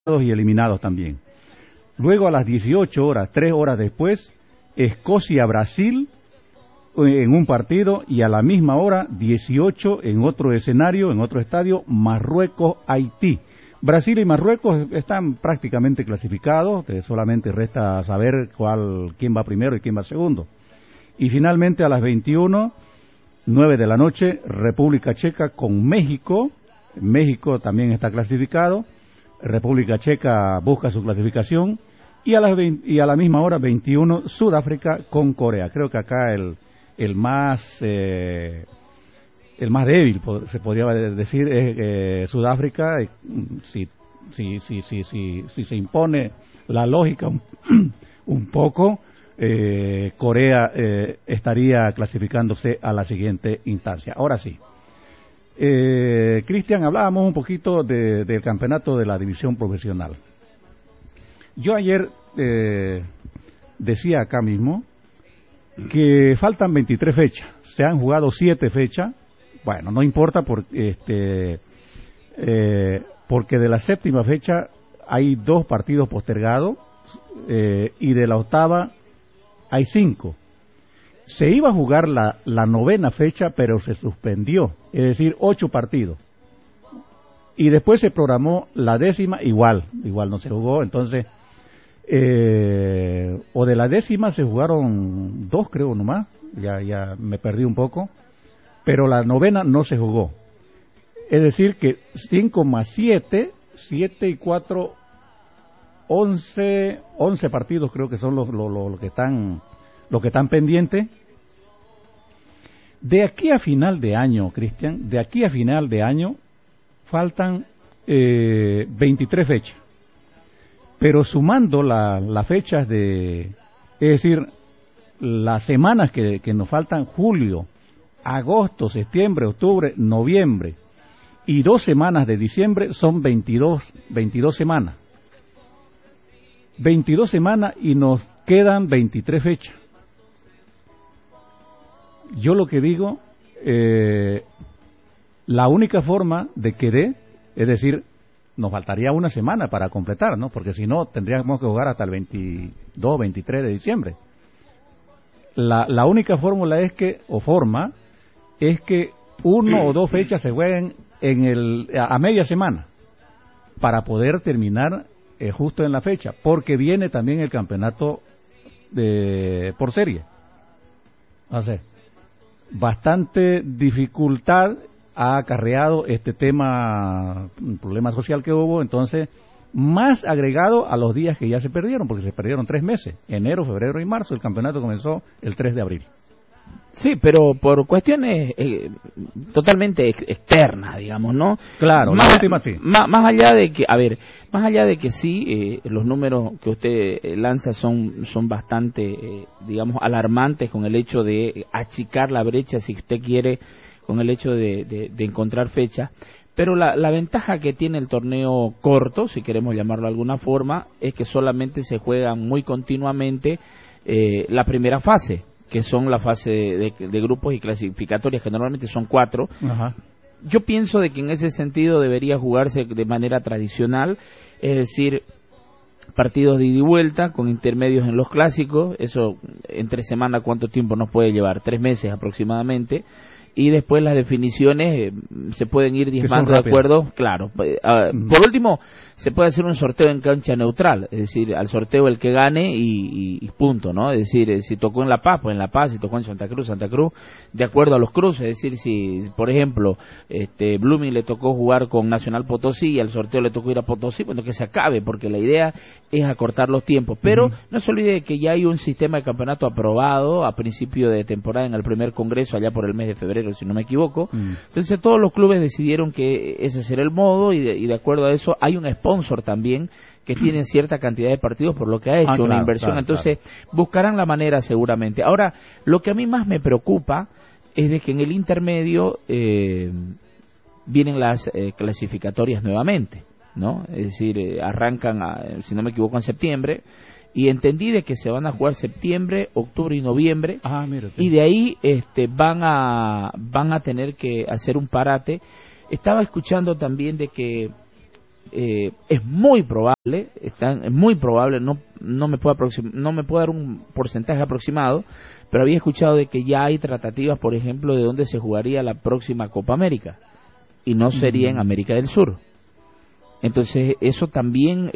y eliminados también. Luego a las 18 horas, 3 horas después, Escocia-Brasil en un partido, y a la misma hora, 18 en otro escenario, en otro estadio, Marruecos-Haití. Brasil y Marruecos están prácticamente clasificados, solamente resta saber quién va primero y quién va segundo. Y finalmente a las 21, 9 de la noche, República Checa con México. México también está clasificado. República Checa busca su clasificación. Y a la misma hora, 21, Sudáfrica con Corea. Creo que acá el más débil, se podría decir, es Sudáfrica. Si se impone la lógica un poco, Corea estaría clasificándose a la siguiente instancia. Ahora sí, Cristian, hablábamos un poquito del campeonato de la división profesional. Yo ayer decía acá mismo que faltan 23 fechas, se han jugado 7 fechas. Bueno, no importa porque de la séptima fecha hay 2 partidos postergados y de la octava hay 5. Se iba a jugar la novena fecha, pero se suspendió, es decir, 8 partidos. Y después se programó la décima, igual no se jugó. Entonces, o de la décima se jugaron 2, creo, nomás, ya me perdí un poco, pero la novena no se jugó. Es decir que 5 más 7, 7 y 4, 11 partidos creo que son los que están pendientes. De aquí a final de año, Cristian, de aquí a final de año faltan 23 fechas. Pero sumando las fechas es decir, las semanas que nos faltan, julio, agosto, septiembre, octubre, noviembre, y 2 semanas de diciembre, son 22 semanas. 22 semanas y nos quedan 23 fechas. Yo lo que digo, la única forma de que es decir, nos faltaría una semana para completar, ¿no? Porque si no, tendríamos que jugar hasta el 22, 23 de diciembre. La única fórmula es que 1 o 2 fechas se jueguen a media semana para poder terminar justo en la fecha, porque viene también el campeonato por serie. O sea, bastante dificultad ha acarreado este tema, un problema social que hubo, entonces, más agregado a los días que ya se perdieron, porque se perdieron 3 meses, enero, febrero y marzo. El campeonato comenzó el 3 de abril. Sí, pero por cuestiones totalmente externas, digamos, ¿no? Claro, la última sí. Más allá de que sí, los números que usted lanza son bastante, digamos, alarmantes con el hecho de achicar la brecha, si usted quiere, con el hecho de encontrar fecha. Pero la ventaja que tiene el torneo corto, si queremos llamarlo de alguna forma, es que solamente se juegan muy continuamente la primera fase, que son la fase de grupos y clasificatorias, que normalmente son 4. Ajá. Yo pienso de que en ese sentido debería jugarse de manera tradicional, es decir, partidos de ida y vuelta con intermedios en los clásicos. Eso entre semana, ¿cuánto tiempo nos puede llevar? 3 meses aproximadamente. Y después las definiciones se pueden ir diezmando de acuerdo, claro. Por último, se puede hacer un sorteo en cancha neutral, es decir, al sorteo el que gane y punto, ¿no? Es decir, si tocó en La Paz, pues en La Paz, si tocó en Santa Cruz, de acuerdo a los cruces. Es decir, si, por ejemplo, Blooming le tocó jugar con Nacional Potosí y al sorteo le tocó ir a Potosí, bueno, que se acabe, porque la idea es acortar los tiempos. Pero no se olvide que ya hay un sistema de campeonato aprobado a principio de temporada en el primer congreso, allá por el mes de febrero, si no me equivoco. Entonces todos los clubes decidieron que ese será el modo, y de acuerdo a eso hay un sponsor también que tiene cierta cantidad de partidos por lo que ha hecho una inversión. Entonces buscarán la manera seguramente. Ahora, lo que a mí más me preocupa es de que en el intermedio vienen las clasificatorias nuevamente, ¿no? Es decir, arrancan, si no me equivoco, en septiembre. Y entendí de que se van a jugar septiembre, octubre y noviembre, y de ahí van a tener que hacer un parate. Estaba escuchando también de que es muy probable, es muy probable, no me puedo dar un porcentaje aproximado, pero había escuchado de que ya hay tratativas, por ejemplo, de dónde se jugaría la próxima Copa América, y no sería en América del Sur. Entonces eso también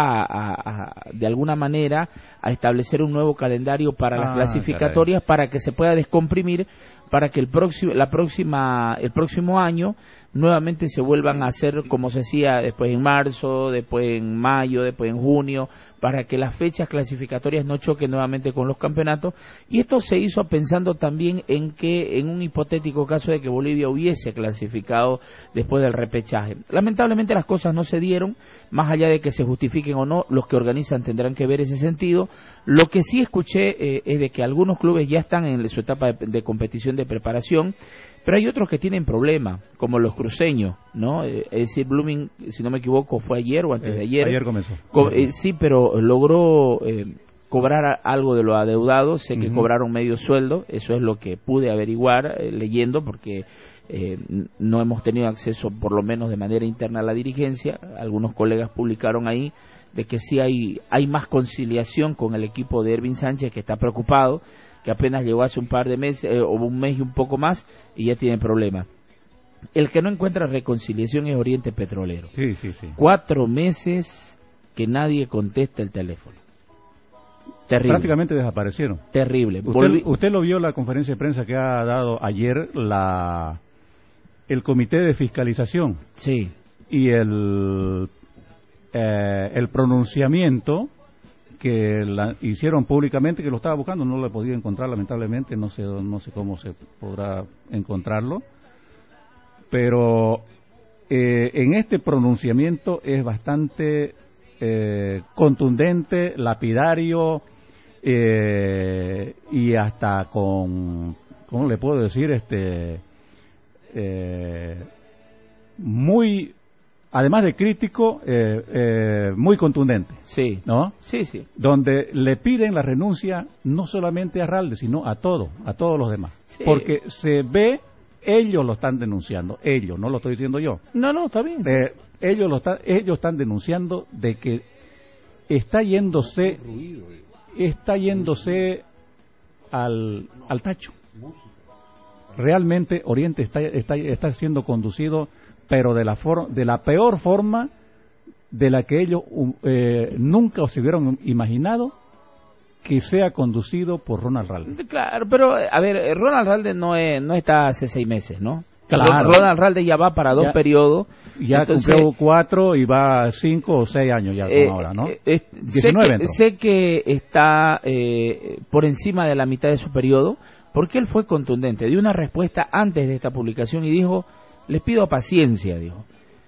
va de alguna manera a establecer un nuevo calendario para las clasificatorias, para que se pueda descomprimir, para que el próximo año nuevamente se vuelvan a hacer como se hacía después en marzo, después en mayo, después en junio, para que las fechas clasificatorias no choquen nuevamente con los campeonatos. Y esto se hizo pensando también en que en un hipotético caso de que Bolivia hubiese clasificado después del repechaje. Lamentablemente las cosas no se dieron, más allá de que se justifiquen o no, los que organizan tendrán que ver ese sentido. Lo que sí escuché es de que algunos clubes ya están en su etapa de competición de preparación, pero hay otros que tienen problemas, como los cruceños, ¿no? Es decir, Blooming, si no me equivoco, fue ayer o antes de ayer. Ayer comenzó. Sí, pero logró cobrar algo de lo adeudado. Sé que cobraron medio sueldo, eso es lo que pude averiguar leyendo, porque no hemos tenido acceso, por lo menos de manera interna, a la dirigencia. Algunos colegas publicaron ahí de que sí hay más conciliación con el equipo de Ervin Sánchez, que está preocupado, que apenas llegó hace un par de meses, o un mes y un poco más, y ya tiene problemas. El que no encuentra reconciliación es Oriente Petrolero. Sí. 4 meses que nadie contesta el teléfono. Terrible. Prácticamente desaparecieron. Terrible. ¿Usted lo vio la conferencia de prensa que ha dado ayer el comité de fiscalización? Sí. Y el pronunciamiento que hicieron públicamente, que lo estaba buscando, no lo he podido encontrar lamentablemente, no sé cómo se podrá encontrarlo, pero en este pronunciamiento es bastante contundente, lapidario, y hasta con, ¿cómo le puedo decir? Muy, además de crítico, muy contundente. Sí. ¿No? Sí. Donde le piden la renuncia no solamente a Ralde, sino a todos los demás. Sí. Porque se ve, ellos lo están denunciando, ellos, no lo estoy diciendo yo. No, está bien. Ellos están denunciando de que está yéndose al tacho. Realmente Oriente está siendo conducido, pero de la peor forma de la que ellos nunca se hubieran imaginado que sea conducido por Ronald Ralde. Claro, pero a ver, Ronald Ralde no está hace 6 meses, ¿no? Claro. Ronald Ralde ya va para 2 periodos. Ya cumplió 4 y va 5 o 6 años ya como ahora, ¿no? 19 sé que está por encima de la mitad de su periodo, porque él fue contundente. Dio una respuesta antes de esta publicación y dijo: les pido paciencia, dijo.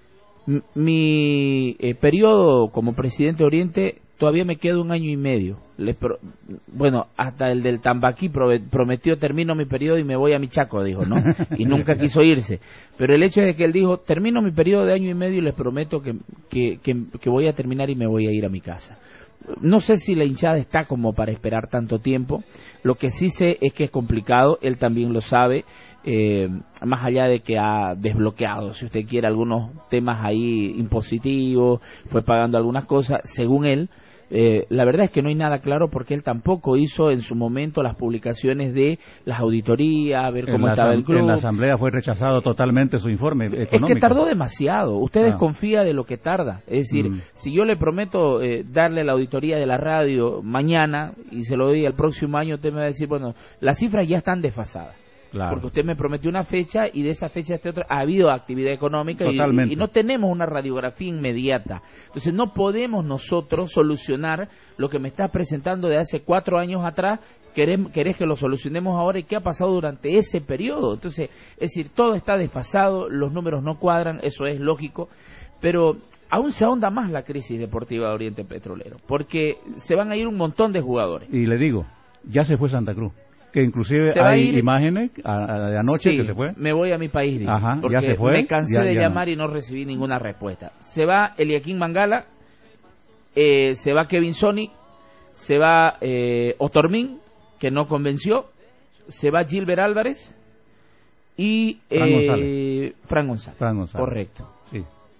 Mi periodo como presidente de Oriente todavía me queda 1 año y medio. Bueno, hasta el del Tambaquí prometió: termino mi periodo y me voy a mi Chaco, dijo, ¿no? Y nunca quiso irse. Pero el hecho es que él dijo: termino mi periodo de 1 año y medio y les prometo que voy a terminar y me voy a ir a mi casa. No sé si la hinchada está como para esperar tanto tiempo. Lo que sí sé es que es complicado, él también lo sabe. Más allá de que ha desbloqueado, si usted quiere, algunos temas ahí impositivos, fue pagando algunas cosas, según él. La verdad es que no hay nada claro, porque él tampoco hizo en su momento las publicaciones de las auditorías, a ver cómo estaba el club. En la asamblea fue rechazado totalmente su informe económico. Es que tardó demasiado. Usted desconfía de lo que tarda. Es decir, si yo le prometo darle la auditoría de la radio mañana y se lo doy al próximo año, usted me va a decir: bueno, las cifras ya están desfasadas. Claro. Porque usted me prometió una fecha y de esa fecha a este otro ha habido actividad económica y no tenemos una radiografía inmediata. Entonces no podemos nosotros solucionar lo que me estás presentando de hace 4 años atrás. Querés que lo solucionemos ahora, y qué ha pasado durante ese periodo. Entonces, es decir, todo está desfasado, los números no cuadran, eso es lógico, pero aún se ahonda más la crisis deportiva de Oriente Petrolero, porque se van a ir un montón de jugadores. Y le digo, ya se fue Santa Cruz, que inclusive hay imágenes de anoche que se fue. Me voy a mi país, digo, porque ya se fue, me cansé de llamar y no recibí ninguna respuesta. Se va Eliaquín Mangala, se va Kevin Sonic, se va Otormín, que no convenció, se va Gilbert Álvarez y Fran González. Correcto. Sí.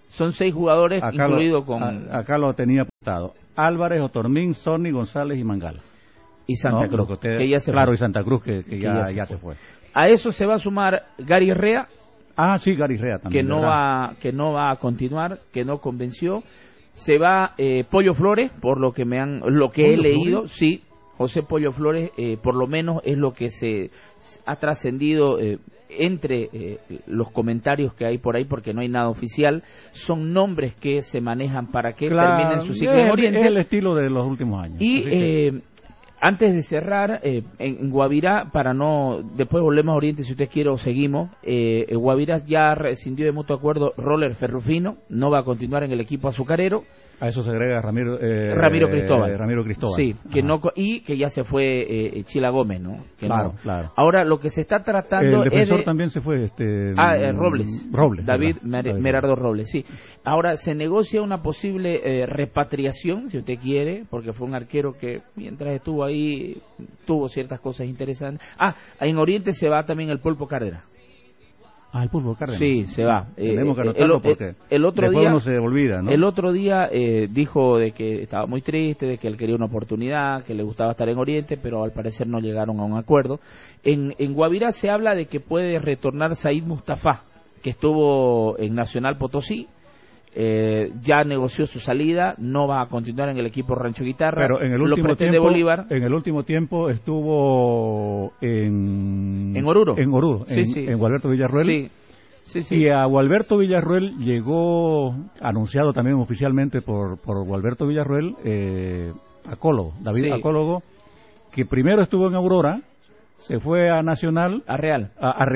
Son 6 jugadores, incluido con... Acá lo tenía apuntado. Álvarez, Otormín, Sonny, González y Mangala. Y Santa Cruz, que ya se claro, fue. Y Santa Cruz, que ya se fue. A eso se va a sumar Gary Rea. Sí, Gary Rea también. Que no va a continuar, que no convenció. Se va Pollo Flores, por lo que he leído, Flores. Sí, José Pollo Flores, por lo menos es lo que se ha trascendido entre los comentarios que hay por ahí, porque no hay nada oficial. Son nombres que se manejan para que terminen su ciclo en Oriente. Es el estilo de los últimos años. Y antes de cerrar, en Guavirá, después volvemos a Oriente si usted quiere o seguimos, Guavirá ya rescindió de mutuo acuerdo Roller Ferrufino, no va a continuar en el equipo azucarero. A eso se agrega Ramiro Cristóbal. Sí, y que ya se fue Chila Gómez, ¿no? Claro. Ahora, lo que se está tratando el defensor también se fue. Robles. David Merardo Robles, sí. Ahora, se negocia una posible repatriación, si usted quiere, porque fue un arquero que mientras estuvo ahí tuvo ciertas cosas interesantes. En Oriente se va también el Pulpo Cárdenas. El Pulpo Cárdenas. Sí, se va. Tenemos que anotarlo porque el otro día uno se olvida, ¿no? El otro día dijo de que estaba muy triste, de que él quería una oportunidad, que le gustaba estar en Oriente, pero al parecer no llegaron a un acuerdo. En Guavirá se habla de que puede retornar Said Mustafa, que estuvo en Nacional Potosí. Ya negoció su salida, no va a continuar en el equipo Rancho Guitarra, pero en el último tiempo estuvo en Oruro, en Gualberto Villarruel, sí. Y a Gualberto Villarruel llegó, anunciado también oficialmente por Gualberto Villarruel, Acólogo, David Acólogo, que primero estuvo en Aurora, se fue a Nacional, a Real,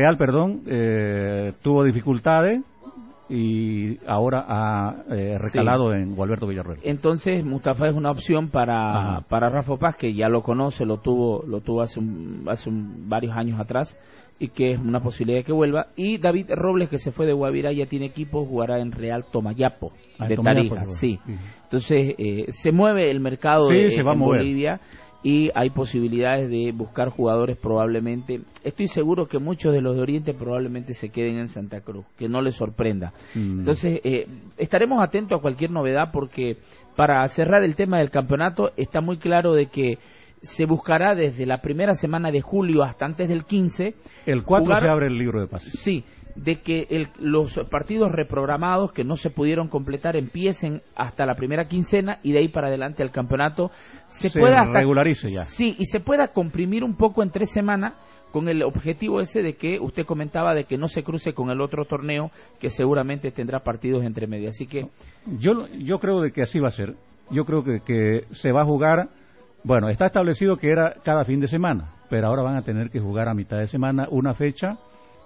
tuvo dificultades y ahora ha recalado en Gualberto Villarruel. Entonces Mustafa es una opción para Rafa Paz, que ya lo conoce, lo tuvo hace varios años atrás, y que es una posibilidad de que vuelva. Y David Robles, que se fue de Guavirá, ya tiene equipo, jugará en Real Tomayapo de Tarija. Sí. Entonces se mueve el mercado en Bolivia, y hay posibilidades de buscar jugadores probablemente. Estoy seguro que muchos de los de Oriente probablemente se queden en Santa Cruz, que no les sorprenda. Entonces, estaremos atentos a cualquier novedad, porque para cerrar el tema del campeonato, está muy claro de que se buscará desde la primera semana de julio hasta antes del 15. El 4 se abre el libro de pases. Sí, de que los partidos reprogramados que no se pudieron completar empiecen hasta la primera quincena, y de ahí para adelante el campeonato se pueda regularice ya. Sí, y se pueda comprimir un poco en 3 semanas, con el objetivo ese de que usted comentaba, de que no se cruce con el otro torneo que seguramente tendrá partidos entre medio. Así que yo creo de que así va a ser. Yo creo que se va a jugar. Bueno, está establecido que era cada fin de semana, pero ahora van a tener que jugar a mitad de semana una fecha.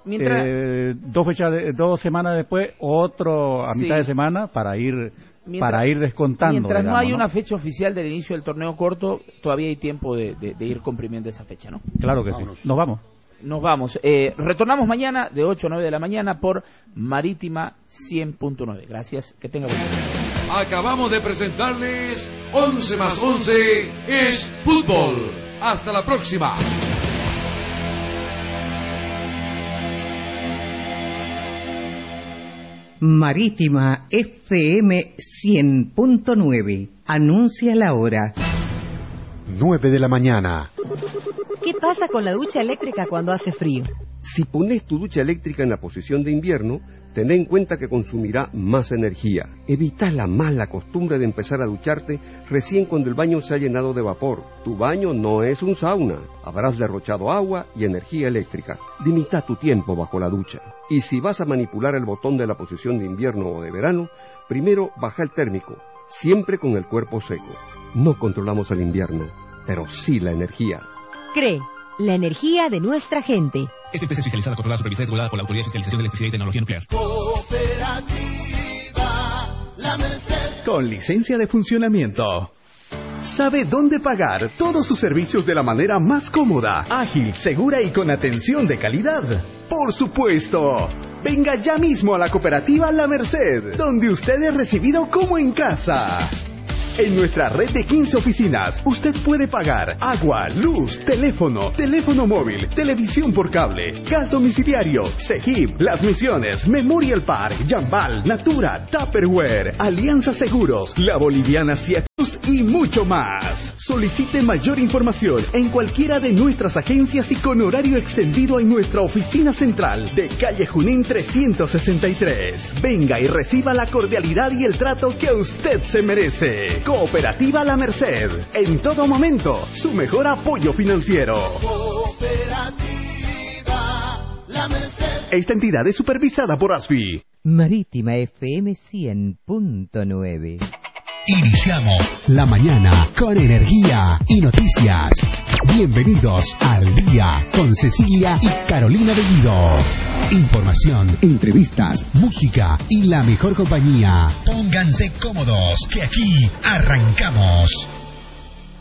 2 semanas después otro a mitad de semana para ir descontando. Mientras no hay una fecha oficial del inicio del torneo corto, todavía hay tiempo de ir comprimiendo esa fecha, ¿no? Claro que Vámonos. Sí. Nos vamos. Retornamos mañana de 8 a 9 de la mañana por Marítima 100.9. Gracias, que tenga buen día. Acabamos de presentarles 11 más 11 es fútbol. Hasta la próxima. Marítima FM 100.9. Anuncia la hora. 9 de la mañana. ¿Qué pasa con la ducha eléctrica cuando hace frío? Si pones tu ducha eléctrica en la posición de invierno, ten en cuenta que consumirá más energía. Evita la mala costumbre de empezar a ducharte recién cuando el baño se ha llenado de vapor. Tu baño no es un sauna. Habrás derrochado agua y energía eléctrica. Limita tu tiempo bajo la ducha. Y si vas a manipular el botón de la posición de invierno o de verano, primero baja el térmico, siempre con el cuerpo seco. No controlamos el invierno, pero sí la energía. CRE, la energía de nuestra gente. Esta empresa es fiscalizada, controlada, supervisada y regulada por la Autoridad de Fiscalización de Electricidad y Tecnología Nuclear. Cooperativa La Merced. Con licencia de funcionamiento. Sabe dónde pagar todos sus servicios de la manera más cómoda, ágil, segura y con atención de calidad. ¡Por supuesto! Venga ya mismo a la Cooperativa La Merced, donde usted es recibido como en casa. En nuestra red de 15 oficinas, usted puede pagar agua, luz, teléfono móvil, televisión por cable, gas domiciliario, Cegip, Las Misiones, Memorial Park, Jambal, Natura, Tupperware, Alianza Seguros, La Boliviana Ciatus y mucho más. Solicite mayor información en cualquiera de nuestras agencias y con horario extendido en nuestra oficina central de calle Junín 363. Venga y reciba la cordialidad y el trato que usted se merece. Cooperativa La Merced. En todo momento, su mejor apoyo financiero. Cooperativa La Merced. Esta entidad es supervisada por ASFI. Marítima FM 100.9. Iniciamos la mañana con energía y noticias. Bienvenidos al día con Cecilia y Carolina Bellido. Información, entrevistas, música y la mejor compañía. Pónganse cómodos que aquí arrancamos.